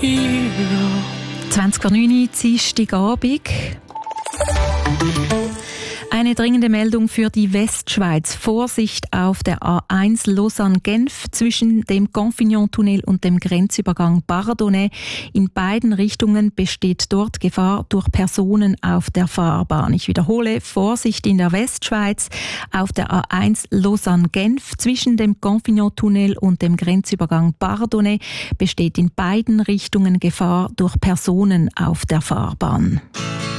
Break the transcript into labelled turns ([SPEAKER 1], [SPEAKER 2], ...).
[SPEAKER 1] hero.
[SPEAKER 2] 20:09 Dienstagabend. Eine dringende Meldung für die Westschweiz. Vorsicht auf der A1 Lausanne-Genf zwischen dem Confignontunnel und dem Grenzübergang Bardonnay. In beiden Richtungen besteht dort Gefahr durch Personen auf der Fahrbahn. Ich wiederhole, Vorsicht in der Westschweiz auf der A1 Lausanne-Genf zwischen dem Confignontunnel und dem Grenzübergang Bardonnay besteht in beiden Richtungen Gefahr durch Personen auf der Fahrbahn.